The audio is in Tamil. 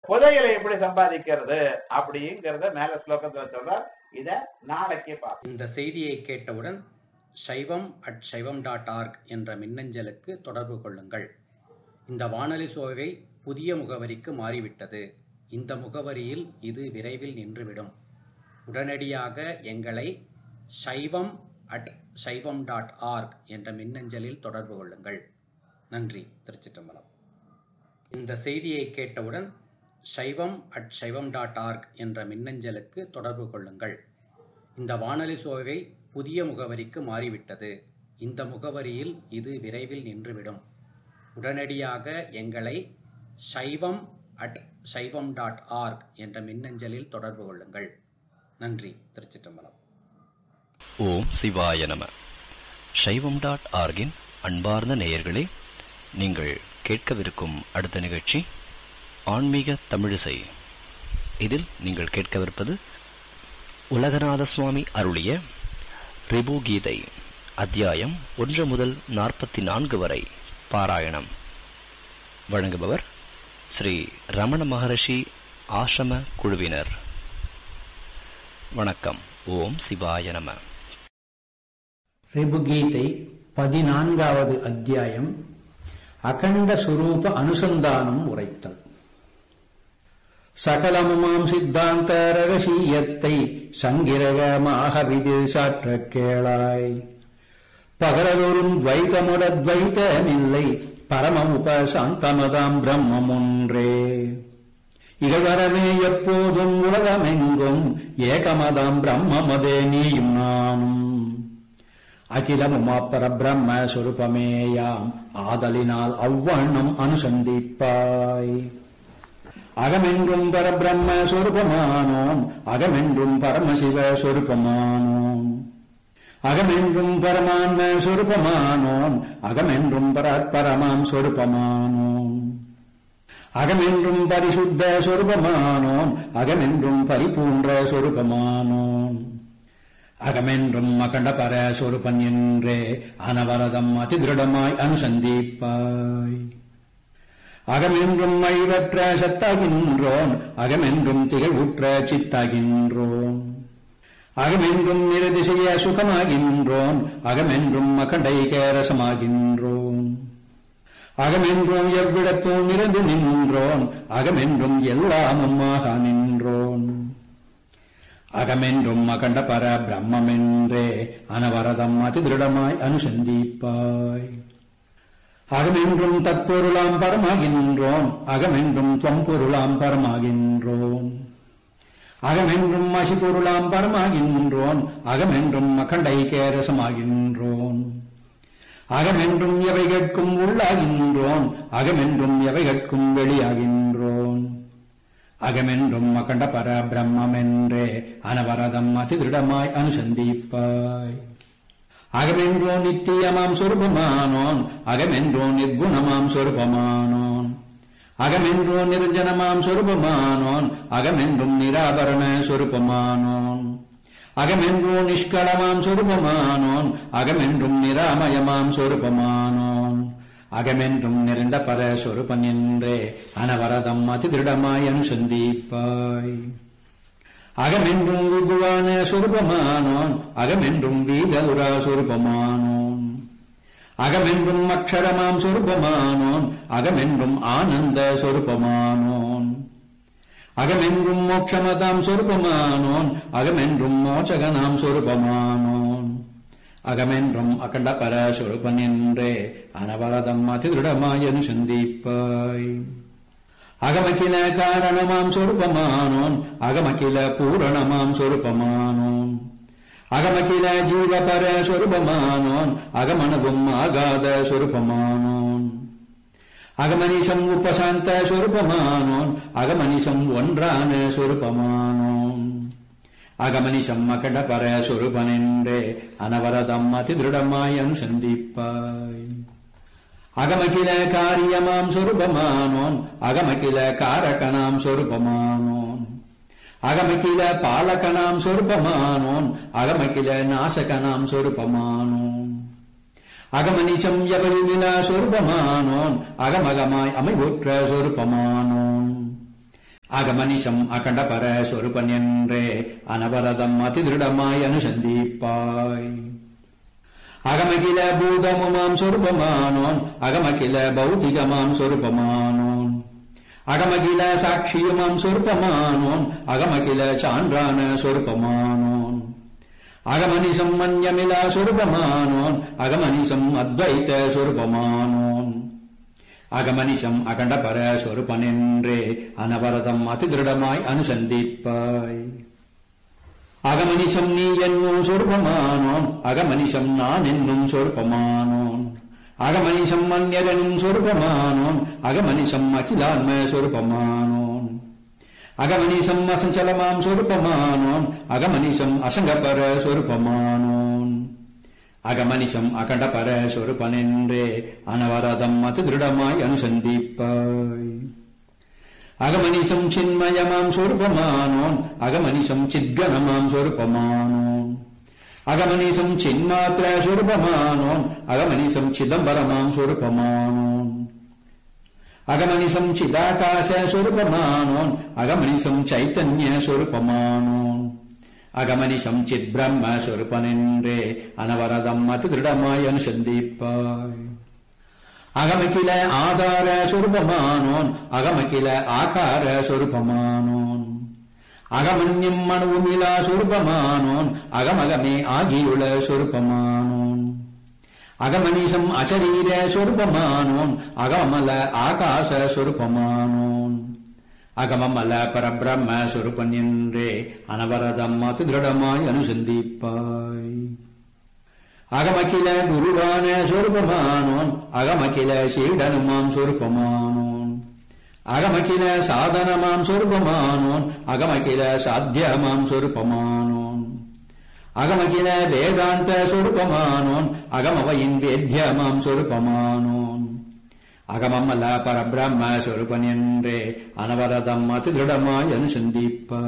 புதையலை எப்படி சம்பாதிக்கிறது அப்படிங்கிறத மேல ஸ்லோகத்துல சொல்றார். இத நாளைக்கு பார்ப்போம். இந்த செய்தியை கேட்டவுடன் shaivam@shaivam.org என்ற மின்னஞ்சலுக்கு தொடர்பு கொள்ளுங்கள். இந்த வானொலி சோவை புதிய முகவரிக்கு மாறிவிட்டது. இந்த முகவரியில் இது விரைவில் நின்றுவிடும். உடனடியாக எங்களை shaivam@shaivam.org என்ற மின்னஞ்சலில் தொடர்பு கொள்ளுங்கள். நன்றி. திருச்சிற்றம்பலம். இந்த செய்தியை கேட்டவுடன் shaivam@shaivam.org என்ற மின்னஞ்சலுக்கு தொடர்பு கொள்ளுங்கள். இந்த வானொலி சோவை புதிய முகவரிக்கு மாறிவிட்டது. இந்த முகவரியில் இது விரைவில் நின்றுவிடும். உடனடியாக எங்களை shaivam@shaivam.org என்ற மின்னஞ்சலில் தொடர்பு கொள்ளுங்கள். நன்றி. திருச்சிற்றம்பலம். ஓம் சிவாய நம. shaivam.org-இன் அன்பார்ந்த நேயர்களே, நீங்கள் கேட்கவிருக்கும் அடுத்த நிகழ்ச்சி ஆன்மீக தமிழிசை. இதில் நீங்கள் கேட்கவிருப்பது உலகநாத சுவாமி அருளிய ரிபு கீதை அத்தியாயம் 1 முதல் 44 வரை பாராயணம். வழங்குபவர் ஸ்ரீ ரமண மகரிஷி ஆசிரம குழுவினர். வணக்கம். ஓம் சிவாய நம. ரிபு கீதை 14வது அத்தியாயம் அகண்ட சுரூப அனுசந்தானம் உரைத்தல். சகலமுமாம் சித்தாந்த ரகசியத்தை சங்கிரகமாக விதில் சாற்ற கேளாய். பகலதொரும் துவைதமுடத்வைதமில்லை, பரமமுபசாந்தமதாம் பிரம்மம் ஒன்றே. இகழ்வரமே எப்போதும் உலகமெங்கும் ஏகமதாம் பிரம்மமதே நீயும் நானும். அகிலமுமாப்பர பிரம்ம சொரூபமேயாம், ஆதலினால் அவ்வண்ணம் அனுசந்திப்பாய். அகமென்றும் பரபிரம்ம சொரூபமானோம், அகமென்றும் பரமசிவ சொரூபமானோம். அகமென்றும் பரமான்ம சொரூபமானோம், அகமென்றும் பரத்பரமாம் சொரூபமானோம். அகமென்றும் பரிசுத்த சொரூபமானோம், அகமென்றும் பரிபூன்ற சொரூபமானோம். அகமென்றும் அகண்ட பர சொரூபன் என்றே அனவரதம் அதிதிருடமாய் அனுசந்திப்பாய். அகமென்றும் அழிவற்ற சத்தாகின்றோன், அகமென்றும் திகழ்வுற்ற சித்தாகின்றோன். அகமென்றும் நிரதிசைய சுகமாகின்றோன், அகமென்றும் அகண்டைக ரசமாகின்றோன். அகமென்றும் எவ்விடத்தும் நிறந்து நின்றோன், அகமென்றும் எல்லாமுமாக நின்றோன். அகமென்றும் அகண்ட பர பிரம்மென்றே அனவரதம் அதிதிருடமாய் அனுசந்திப்பாய். அகமென்றும் தற்பொருளாம் பரமாகின்றோன், அகமென்றும் தொம்பொருளாம் பரமாகின்றோன். அகமென்றும் அசிபொருளாம் பரமாகின்றோன், அகமென்றும் அகண்டைக ரசமாகின்றோன். அகமென்றும் எவைகட்கும் உள்ளாகின்றோன், அகமென்றும் எவைகட்கும் வெளியாகின்றோன். அகமென்றும் அகண்ட பர பிரம்மென்றே அனவரதம் அதிதிருடமாய் அனுசந்திப்பாய். அகமென்றோ நித்தியமாம் சொரூபமானோன், அகமென்றோ நிர்குணமாம் சொரூபமானோன். அகமென்றோ நிரஞ்சனமாம் சொரூபமானோன், அகமென்றும் நிராபரண சொரூபமானோன். அகமென்றோ நிஷ்களமாம் சொரூபமானோன், அகமென்றும் நிராமயமாம் சொரூபமானோன். அகமென்றும் நிறைந்த பர சொரூபன் என்றே அனவரதம் அதிதிருடமாய் அனுசந்திப்பாய். அகமென்றும் விபுவான சொரூபமானோன், அகமென்றும் வீததுரா சொரூபமானோன். அகமென்றும் அக்ஷரமாம் சொரூபமானோன், அகமென்றும் ஆனந்த சொரூபமானோன். அகமென்றும் மோட்சமதாம் சொரூபமானோன், அகமென்றும் மோட்சகனாம் சொரூபமானோன். அகமென்றும் அகண்ட பர சொரூபன் என்றே அனவரதம் அதிதிருடமாய் அனுசந்திப்பாய். அகமகில காரணமாம் சொரூபமானோன், அகமகில பூரணமாம் சொரூபமானோன். அகமகில ஜீவபர சொரூபமானோன், அகமனவும் ஆகாத சொரூபமானோன். அகமனிஷம் உபசாந்த சொரூபமானோன், அகமனிஷம் ஒன்றான சொரூபமானோன். அகமனிஷம் அகண்ட பர சொரூபனென்றே அனவரதம் அதிதிருடமாய் அனுசந்திப்பாய். அகமகில காரியமாம் சொரூபமானோன், அகமகில காரகனாம் சொரூபமானோன். அகமகில பாலகனாம் சொரூபமானோன், அகமகில நாசகனாம் சொரூபமானோன். அகமனிஷம் எவருமிலா சொரூபமானோன், அகமகமாய் அமைவுற்ற சொரூபமானோன். அகமனிஷம் அகண்டபர சொருபன் என்றே அனவரதம் அதிதிருடமாய் அனுசந்திப்பாய். அகமகில பூதமுமாம் சொருபமானோன் அகமகில பௌதிகமாம் சொருபமானோன் அகமகில சாட்சியுமாம் சொருபமானோன் அகமகில சான்றான சொருபமானோன் அகமனிஷம் மன்யமிலா சொருபமானோன் அகமனிஷம் அத்வைத சொருபமானோன் அகமனிஷம் அகண்டபர சொருபன் என்றே அனவரதம் அதிதிருடமாய் அனுசந்திப்பாய். அகமனிஷம் நீ என்னும் சொருபமானோன் அகமனிஷம் நான் என்னும் சொருபமானோன் அகமனிஷம் அந்யரெனும் சொருபமானோன் அகமனிஷம் அகிலான்ம சொருபமானோன் அகமனிஷம் அசஞ்சலமாம் சொருபமானோன் அகமனிஷம் அசங்கபர சொருபமானோன் அகமனிஷம் அகண்டபர சொருபன் என்றே அனவரதம் அதிதிருடமாய் அனுசந்திப்பாய். அகமனிஷம் சின்மயமாம் சொருபமானோன் அகமனிஷம் சித்கணமாம் சொருபமானோன் அகமனிஷம் சின்மாத்திர சொருபமானோன் அகமனிஷம் சிதம்பரமாம் சொருபமானோன் அகமனிஷம் சிதாகாச சொருபமானோன் அகமனிஷம் சைத்தன்ய சொருபமானோன் அகமனிஷம் சித் பிரம்ம சொருபன் என்றே அனவரதம் அதிதிருடமாய் அனுசந்திப்பாய். அகமகில ஆதார சொருபமானோன் அகமகில ஆகார சொருபமானோன் அகமன்யம் மனுவுமிலா சொருபமானோன் அகமகமே ஆகியுள்ள சொருபமானோன் அகமனிஷம் அசரீர சொருபமானோன் அகமல ஆகாச சொருபமானோன் அகமமல பரபிரம்ம சொருபன் என்றே அனவரதம் அதிதிருடமாய் அனுசந்திப்பாய். அகமகில குருவான சொருபமானோன் அகமகில சீடனுமாம் சொருபமானோன் அகமகில சாதனமாம் சொருபமானோன் அகமகில சாத்தியமாம் சொருபமானோன் அகமகில வேதாந்த சொருபமானோன் அகமவையின் வேத்யமாம் சொருபமானோன் அகமமல பரபிரம்ம சொருபன் என்றே அனவரதம் அதிதிருடமாய் அனுசந்திப்பாய்.